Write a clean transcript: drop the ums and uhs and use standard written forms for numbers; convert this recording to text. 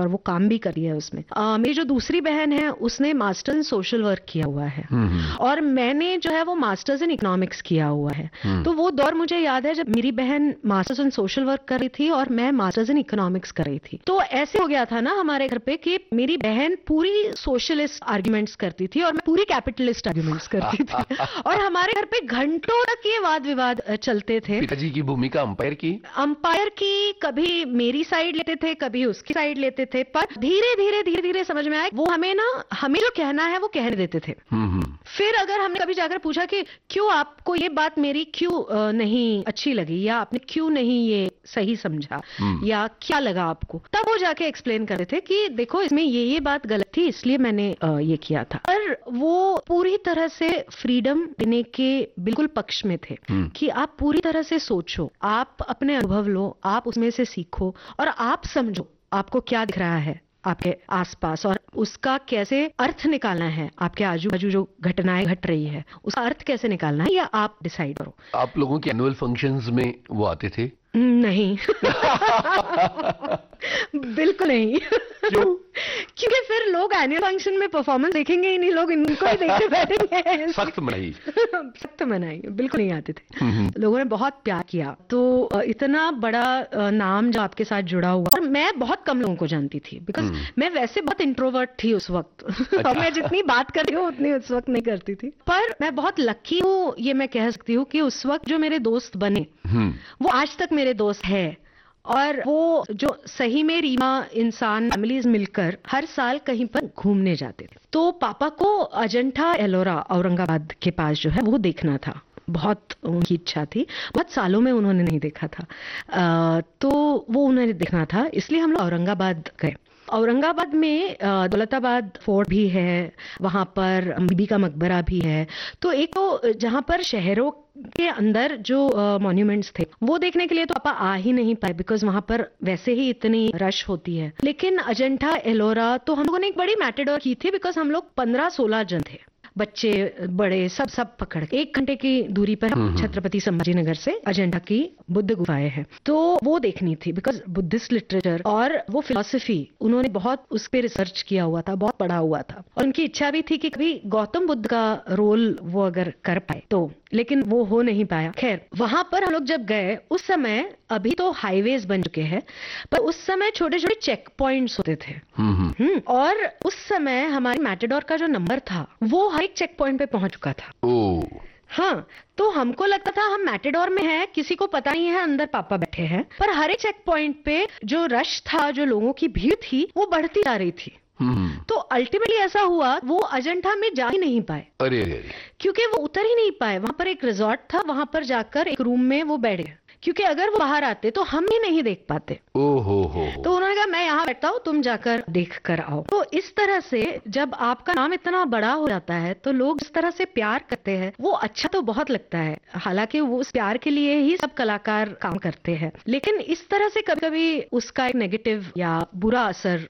और वो काम भी करी है उसमें। मेरी जो दूसरी बहन है उसने मास्टर्स इन सोशल वर्क किया हुआ है और मैंने जो है वो मास्टर्स इन इकोनॉमिक्स किया हुआ है। तो वो दौर मुझे याद है जब मेरी बहन मास्टर्स इन सोशल वर्क कर रही थी और मैं मास्टर्स इन इकोनॉमिक्स कर रही थी। तो ऐसे हो गया था ना हमारे घर पे कि मेरी बहन पूरी सोशलिस्ट आर्ग्यूमेंट्स करती थी और मैं पूरी कैपिटलिस्ट आर्ग्यूमेंट्स करती थी और हमारे घर पे घंटों तक ये वाद विवाद चलते थे। पिताजी की भूमिका अंपायर की कभी मेरी साइड लेते थे, कभी उसकी साइड लेते थे, पर धीरे धीरे समझ में आया वो हमें जो कहना है वो कहने देते थे। फिर अगर हमने कभी जाकर पूछा कि क्यों आपको ये बात मेरी क्यों नहीं अच्छी लगी या आपने क्यों नहीं ये सही समझा या क्या लगा आपको, तब वो जाके एक्सप्लेन कर रहे थे कि देखो इसमें ये बात गलत थी इसलिए मैंने ये किया था। पर वो पूरी तरह से फ्रीडम देने के बिल्कुल पक्ष में थे कि आप पूरी तरह से सोचो, आप अपने अनुभव लो, आप उसमें से सीखो और आप समझो आपको क्या दिख रहा है आपके आसपास और उसका कैसे अर्थ निकालना है। आपके आजू बाजू जो घटनाएं घट रही है उसका अर्थ कैसे निकालना है या आप डिसाइड करो। आप लोगों के एनुअल फंक्शंस में वो आते थे? नहीं बिल्कुल नहीं। क्यों? क्योंकि फिर लोग एनुअल फंक्शन में परफॉर्मेंस देखेंगे ही नहीं, लोग इनको ही देखते बैठेंगे। सख्त मनाही बिल्कुल नहीं आते थे। लोगों ने बहुत प्यार किया। तो इतना बड़ा नाम जो आपके साथ जुड़ा हुआ, और मैं बहुत कम लोगों को जानती थी बिकॉज मैं वैसे बहुत इंट्रोवर्ट थी उस वक्त। और मैं जितनी बात कर रही हूँ उतनी उस वक्त नहीं करती थी। पर मैं बहुत लकी हूँ ये मैं कह सकती हूँ कि उस वक्त जो मेरे दोस्त बने वो आज तक मेरे दोस्त है। और वो जो सही में रीमा इंसान फैमिलीज मिलकर हर साल कहीं पर घूमने जाते थे। तो पापा को अजंठा एलोरा औरंगाबाद के पास जो है वो देखना था, बहुत उनकी इच्छा थी, बहुत सालों में उन्होंने नहीं देखा था। तो वो उन्होंने देखना था इसलिए हम लोग औरंगाबाद गए। औरंगाबाद में दौलताबाद फोर्ट भी है, वहां पर बीबी का मकबरा भी है। तो एक तो जहां पर शहरों के अंदर जो मॉन्यूमेंट्स थे वो देखने के लिए तो पापा आ ही नहीं पाए बिकॉज वहां पर वैसे ही इतनी रश होती है। लेकिन अजंठा एलोरा तो हम लोगों ने एक बड़ी मैटेडोर की थी बिकॉज हम लोग 15-16 जन थे, बच्चे बड़े सब पकड़ के 1 घंटे की दूरी पर छत्रपति संभाजी नगर से अजंठा की बुद्ध गुफाएं हैं। तो वो देखनी थी बिकॉज बुद्धिस्ट लिटरेचर और वो फिलॉसफी उन्होंने बहुत उस पर रिसर्च किया हुआ था, बहुत पढ़ा हुआ था और उनकी इच्छा भी थी कि कभी गौतम बुद्ध का रोल वो अगर कर पाए तो, लेकिन वो हो नहीं पाया। खैर वहां पर हम लोग जब गए उस समय, अभी तो हाईवेज बन चुके हैं, पर उस समय छोटे छोटे चेक पॉइंट्स होते थे। और उस समय हमारे मैटेडोर का जो नंबर था वो हर एक चेक पॉइंट पे पहुंच चुका था। हाँ, तो हमको लगता था हम मैटेडोर में हैं, किसी को पता नहीं है अंदर पापा बैठे हैं, पर हर एक चेक पॉइंट पे जो रश था, जो लोगों की भीड़ थी वो बढ़ती जा रही थी। तो अल्टीमेटली ऐसा हुआ वो अजंठा में जा ही नहीं पाए। अरे क्योंकि वो उतर ही नहीं पाए। वहां पर एक रिजॉर्ट था, वहां पर जाकर एक रूम में वो बैठ गए क्योंकि अगर वो बाहर आते तो हम ही नहीं देख पाते। तो उन्होंने कहा मैं यहाँ बैठता हूँ, तुम जाकर देख कर आओ। तो इस तरह से जब आपका नाम इतना बड़ा हो जाता है तो लोग इस तरह से प्यार करते हैं, वो अच्छा तो बहुत लगता है। हालांकि वो उस प्यार के लिए ही सब कलाकार काम करते हैं, लेकिन इस तरह से कभी कभी उसका एक नेगेटिव या बुरा असर